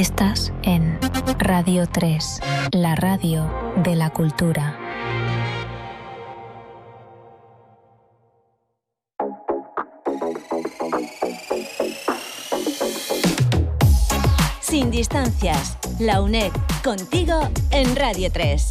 Estás en Radio 3, la radio de la cultura. Sin distancias, la UNED, contigo en Radio 3.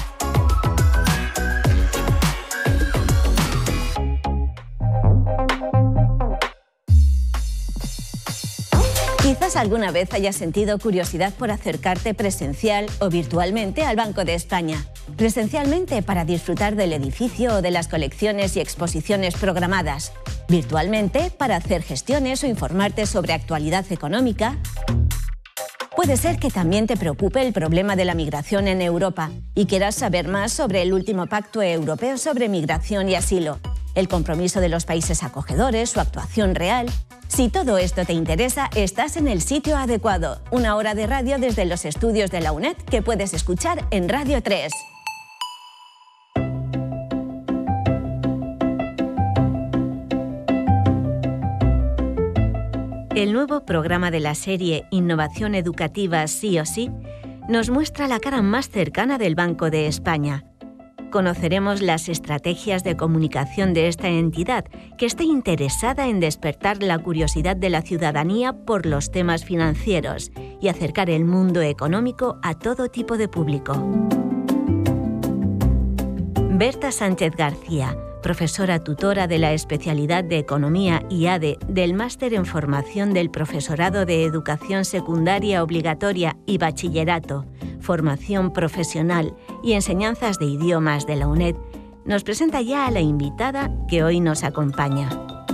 Quizás alguna vez hayas sentido curiosidad por acercarte presencial o virtualmente al Banco de España. Presencialmente para disfrutar del edificio o de las colecciones y exposiciones programadas. Virtualmente para hacer gestiones o informarte sobre actualidad económica. Puede ser que también te preocupe el problema de la migración en Europa y quieras saber más sobre el último pacto europeo sobre migración y asilo, el compromiso de los países acogedores, su actuación real. Si todo esto te interesa, estás en el sitio adecuado. Una hora de radio desde los estudios de la UNED que puedes escuchar en Radio 3. El nuevo programa de la serie Innovación Educativa Sí o Sí nos muestra la cara más cercana del Banco de España. Conoceremos las estrategias de comunicación de esta entidad que está interesada en despertar la curiosidad de la ciudadanía por los temas financieros y acercar el mundo económico a todo tipo de público. Berta Sánchez García, profesora tutora de la especialidad de Economía y ADE del Máster en Formación del Profesorado de Educación Secundaria Obligatoria y Bachillerato, Formación Profesional y Enseñanzas de Idiomas de la UNED, nos presenta ya a la invitada que hoy nos acompaña.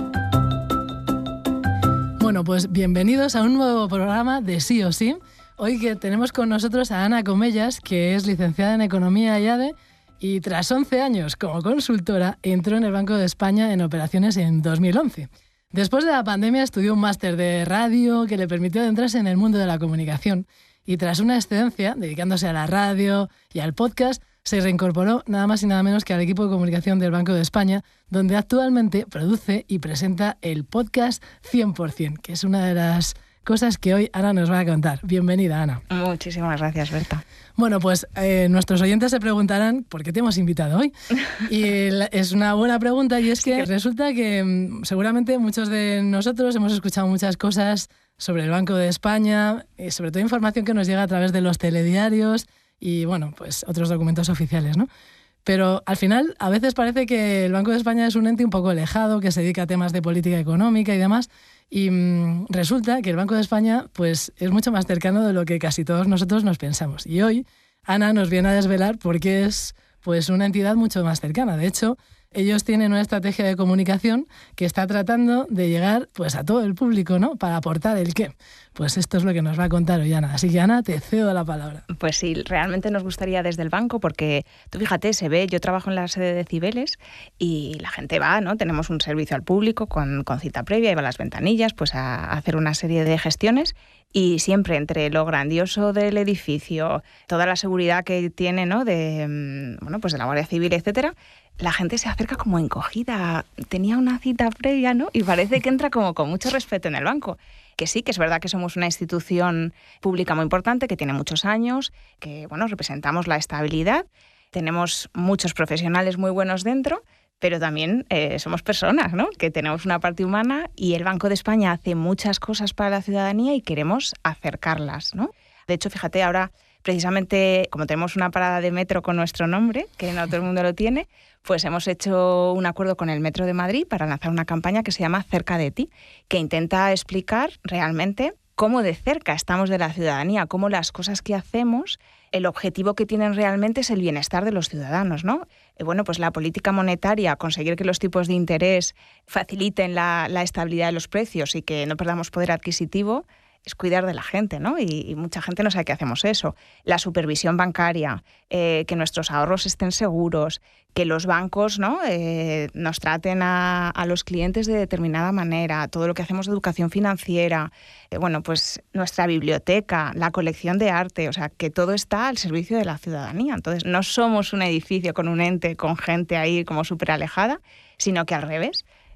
Bueno, pues bienvenidos a un nuevo programa de Sí o Sí. Hoy que tenemos con nosotros a Ana Comellas, que es licenciada en Economía y ADE, y tras 11 años como consultora, entró en el Banco de España en operaciones en 2011. Después de la pandemia estudió un máster de radio que le permitió adentrarse en el mundo de la comunicación y tras una excedencia, dedicándose a la radio y al podcast, se reincorporó nada más y nada menos que al equipo de comunicación del Banco de España, donde actualmente produce y presenta el podcast 100%, que es una de las cosas que hoy Ana nos va a contar. Bienvenida, Ana. Muchísimas gracias, Berta. Bueno, pues nuestros oyentes se preguntarán por qué te hemos invitado hoy. Y es una buena pregunta y es que resulta que seguramente muchos de nosotros hemos escuchado muchas cosas sobre el Banco de España, sobre todo información que nos llega a través de los telediarios y, bueno, pues otros documentos oficiales, ¿no? Pero al final a veces parece que el Banco de España es un ente un poco alejado, que se dedica a temas de política económica y demás. Y resulta que el Banco de España pues, es mucho más cercano de lo que casi todos nosotros nos pensamos. Y hoy Ana nos viene a desvelar por qué es pues, una entidad mucho más cercana. De hecho, ellos tienen una estrategia de comunicación que está tratando de llegar pues, a todo el público, ¿no? Para aportar el qué. Pues esto es lo que nos va a contar hoy Ana. Así que, Ana, te cedo la palabra. Pues sí, realmente nos gustaría desde el banco, porque tú fíjate, se ve, yo trabajo en la sede de Cibeles y la gente va, ¿no? Tenemos un servicio al público con cita previa, y va a las ventanillas pues a hacer una serie de gestiones. Y siempre entre lo grandioso del edificio, toda la seguridad que tiene, ¿no? de la Guardia Civil, etcétera, la gente se acerca como encogida. Tenía una cita previa, ¿no? Y parece que entra como con mucho respeto en el banco. Que sí, que es verdad que somos una institución pública muy importante, que tiene muchos años, que representamos la estabilidad, tenemos muchos profesionales muy buenos dentro, pero también somos personas, ¿no? Que tenemos una parte humana y el Banco de España hace muchas cosas para la ciudadanía y queremos acercarlas, ¿no? De hecho, fíjate, ahora precisamente como tenemos una parada de metro con nuestro nombre, que no todo el mundo lo tiene, pues hemos hecho un acuerdo con el Metro de Madrid para lanzar una campaña que se llama Cerca de ti, que intenta explicar realmente cómo de cerca estamos de la ciudadanía, cómo las cosas que hacemos, el objetivo que tienen realmente es el bienestar de los ciudadanos, ¿no? Pues la política monetaria, conseguir que los tipos de interés faciliten la estabilidad de los precios y que no perdamos poder adquisitivo, es cuidar de la gente, ¿no? Y mucha gente no sabe que hacemos eso. La supervisión bancaria, que nuestros ahorros estén seguros, que los bancos, ¿no? Nos traten a los clientes de determinada manera, todo lo que hacemos de educación financiera, pues nuestra biblioteca, la colección de arte, o sea, que todo está al servicio de la ciudadanía. Entonces, no somos un edificio con un ente, con gente ahí como súper alejada, sino que al revés.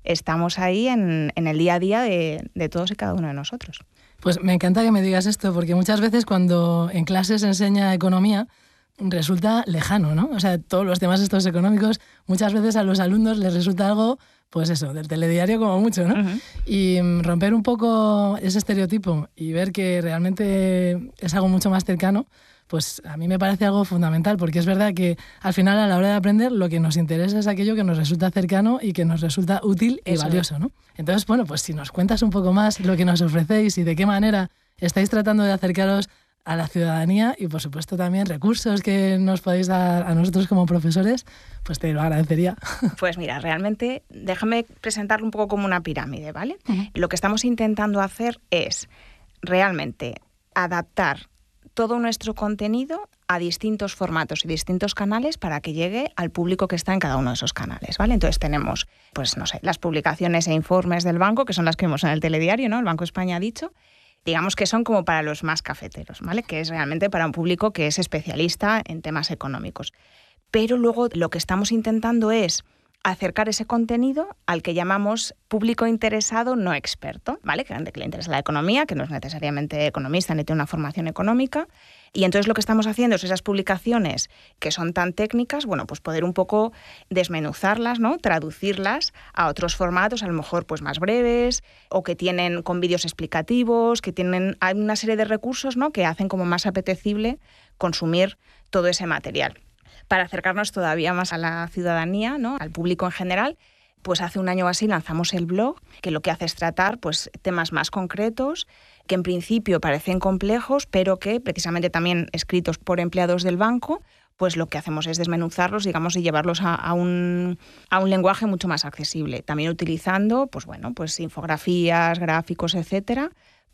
estamos ahí en el día a día de todos y cada uno de nosotros. Pues me encanta que me digas esto, porque muchas veces cuando en clases se enseña economía, resulta lejano, ¿no? O sea, todos los temas estos económicos, muchas veces a los alumnos les resulta algo, pues eso, del telediario como mucho, ¿no? Uh-huh. Y romper un poco ese estereotipo y ver que realmente es algo mucho más cercano, pues a mí me parece algo fundamental, porque es verdad que al final a la hora de aprender lo que nos interesa es aquello que nos resulta cercano y que nos resulta útil y valioso, ¿no? Entonces, bueno, pues si nos cuentas un poco más lo que nos ofrecéis y de qué manera estáis tratando de acercaros a la ciudadanía y, por supuesto, también recursos que nos podéis dar a nosotros como profesores, pues te lo agradecería. Pues mira, realmente déjame presentarlo un poco como una pirámide, ¿vale? Uh-huh. Lo que estamos intentando hacer es realmente adaptar todo nuestro contenido a distintos formatos y distintos canales para que llegue al público que está en cada uno de esos canales, ¿vale? Entonces tenemos, pues no sé, las publicaciones e informes del banco, que son las que vemos en el telediario, ¿no? El Banco de España ha dicho, digamos que son como para los más cafeteros, ¿vale? Que es realmente para un público que es especialista en temas económicos. Pero luego lo que estamos intentando es acercar ese contenido al que llamamos público interesado no experto, ¿vale? Que le interesa la economía, que no es necesariamente economista ni tiene una formación económica. Y entonces lo que estamos haciendo es esas publicaciones que son tan técnicas, bueno, pues poder un poco desmenuzarlas, ¿no? Traducirlas a otros formatos, a lo mejor pues más breves, o que tienen con vídeos explicativos, hay una serie de recursos, ¿no? Que hacen como más apetecible consumir todo ese material. Para acercarnos todavía más a la ciudadanía, ¿no? Al público en general, pues hace un año o así lanzamos el blog, que lo que hace es tratar pues, temas más concretos, que en principio parecen complejos, pero que precisamente también escritos por empleados del banco, pues lo que hacemos es desmenuzarlos, digamos, y llevarlos a un lenguaje mucho más accesible. También utilizando, pues bueno, pues infografías, gráficos, etcétera,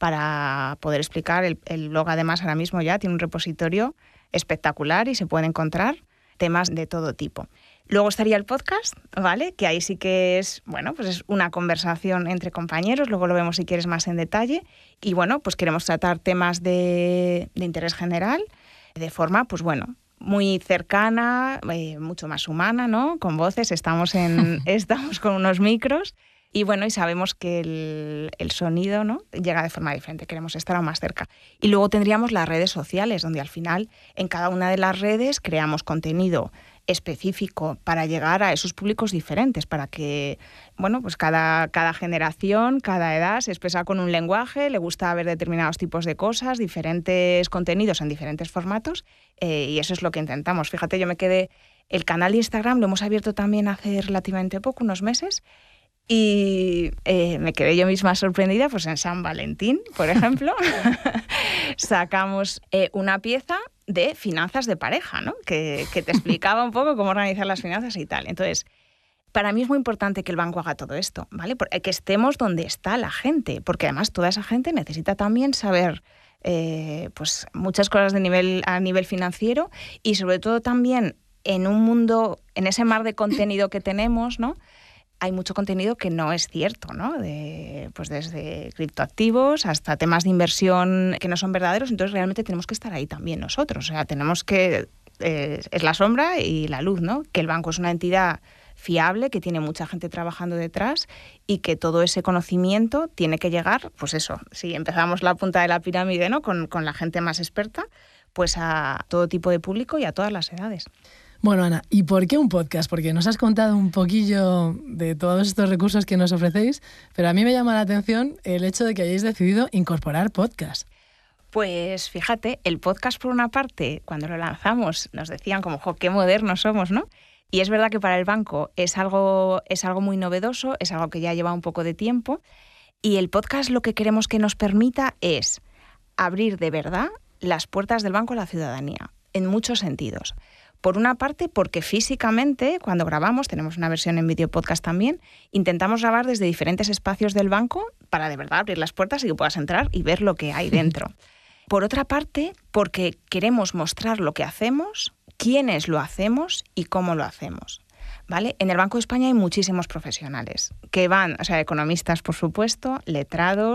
para poder explicar. El blog además ahora mismo ya tiene un repositorio espectacular y se puede encontrar temas de todo tipo. Luego estaría el podcast, ¿vale? Que ahí sí que es, bueno, pues es una conversación entre compañeros, luego lo vemos si quieres más en detalle. Y bueno, pues queremos tratar temas de interés general, de forma, pues bueno, muy cercana, mucho más humana, ¿no? Con voces, estamos con unos micros. Y bueno, y sabemos que el sonido, ¿no? Llega de forma diferente, queremos estar aún más cerca. Y luego tendríamos las redes sociales, donde al final en cada una de las redes creamos contenido específico para llegar a esos públicos diferentes, para que, bueno, pues cada generación, cada edad se expresa con un lenguaje, le gusta ver determinados tipos de cosas, diferentes contenidos en diferentes formatos, y eso es lo que intentamos. Fíjate, yo me quedé, el canal de Instagram lo hemos abierto también hace relativamente poco, unos meses, y me quedé yo misma sorprendida, pues en San Valentín, por ejemplo, sacamos una pieza de finanzas de pareja, ¿no? Que te explicaba un poco cómo organizar las finanzas y tal. Entonces, para mí es muy importante que el banco haga todo esto, ¿vale? Que estemos donde está la gente, porque además toda esa gente necesita también saber pues muchas cosas a nivel financiero y sobre todo también en un mundo, en ese mar de contenido que tenemos, ¿no? Hay mucho contenido que no es cierto, ¿no? Pues desde criptoactivos hasta temas de inversión que no son verdaderos, entonces realmente tenemos que estar ahí también nosotros. O sea, tenemos que... es la sombra y la luz, ¿no? Que el banco es una entidad fiable, que tiene mucha gente trabajando detrás y que todo ese conocimiento tiene que llegar, pues eso, si empezamos la punta de la pirámide, ¿no? Con la gente más experta, pues a todo tipo de público y a todas las edades. Bueno, Ana, ¿y por qué un podcast? Porque nos has contado un poquillo de todos estos recursos que nos ofrecéis, pero a mí me llama la atención el hecho de que hayáis decidido incorporar podcast. Pues fíjate, el podcast por una parte, cuando lo lanzamos, nos decían como, ¡jo, qué modernos somos!, ¿no? Y es verdad que para el banco es algo muy novedoso, es algo que ya lleva un poco de tiempo, y el podcast lo que queremos que nos permita es abrir de verdad las puertas del banco a la ciudadanía, en muchos sentidos. Por una parte, porque físicamente, cuando grabamos, tenemos una versión en vídeo podcast también, intentamos grabar desde diferentes espacios del banco para de verdad abrir las puertas y que puedas entrar y ver lo que hay dentro. Por otra parte, porque queremos mostrar lo que hacemos, quiénes lo hacemos y cómo lo hacemos, ¿vale? En el Banco de España hay muchísimos profesionales que van, o sea, economistas, por supuesto, letrados,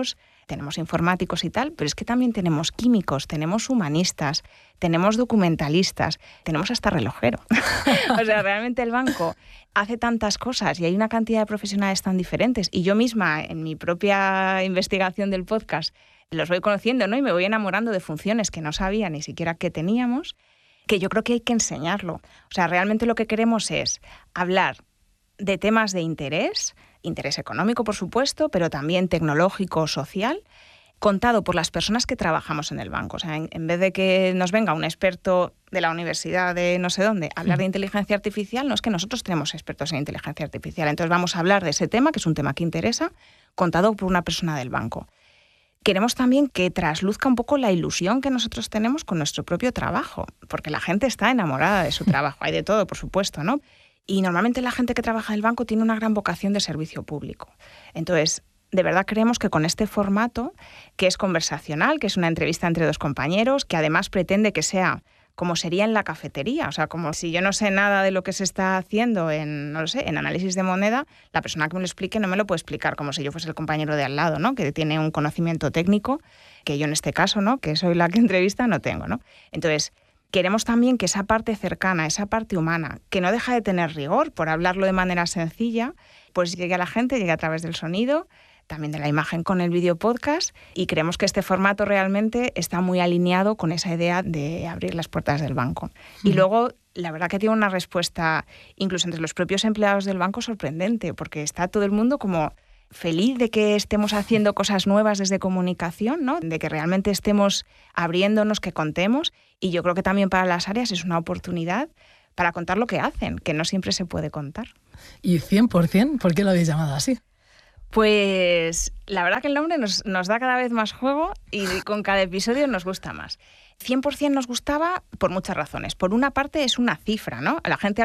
tenemos informáticos y tal, pero es que también tenemos químicos, tenemos humanistas, tenemos documentalistas, tenemos hasta relojero. O sea, realmente el banco hace tantas cosas y hay una cantidad de profesionales tan diferentes. Y yo misma, en mi propia investigación del podcast, los voy conociendo, ¿no? Y me voy enamorando de funciones que no sabía ni siquiera que teníamos, que yo creo que hay que enseñarlo. O sea, realmente lo que queremos es hablar de temas de interés económico, por supuesto, pero también tecnológico, social, contado por las personas que trabajamos en el banco. O sea, en vez de que nos venga un experto de la universidad de no sé dónde a hablar de inteligencia artificial, no, es que nosotros tenemos expertos en inteligencia artificial. Entonces vamos a hablar de ese tema, que es un tema que interesa, contado por una persona del banco. Queremos también que trasluzca un poco la ilusión que nosotros tenemos con nuestro propio trabajo, porque la gente está enamorada de su trabajo. Hay de todo, por supuesto, ¿no? Y normalmente la gente que trabaja en el banco tiene una gran vocación de servicio público. Entonces, de verdad creemos que con este formato, que es conversacional, que es una entrevista entre dos compañeros, que además pretende que sea como sería en la cafetería, o sea, como si yo no sé nada de lo que se está haciendo en, no lo sé, en análisis de moneda, la persona que me lo explique no me lo puede explicar como si yo fuese el compañero de al lado, ¿no? Que tiene un conocimiento técnico que yo en este caso, ¿no? Que soy la que entrevista, no tengo, ¿no? Entonces, queremos también que esa parte cercana, esa parte humana, que no deja de tener rigor, por hablarlo de manera sencilla, pues llegue a la gente, llegue a través del sonido, también de la imagen con el vídeo podcast, y creemos que este formato realmente está muy alineado con esa idea de abrir las puertas del banco. Y luego, la verdad que tiene una respuesta, incluso entre los propios empleados del banco, sorprendente, porque está todo el mundo como feliz de que estemos haciendo cosas nuevas desde comunicación, ¿no? De que realmente estemos abriéndonos, que contemos, y yo creo que también para las áreas es una oportunidad para contar lo que hacen, que no siempre se puede contar. ¿Y 100%? ¿Por qué lo habéis llamado así? Pues la verdad que el nombre nos da cada vez más juego y con cada episodio nos gusta más. 100% nos gustaba por muchas razones. Por una parte es una cifra, ¿no? La gente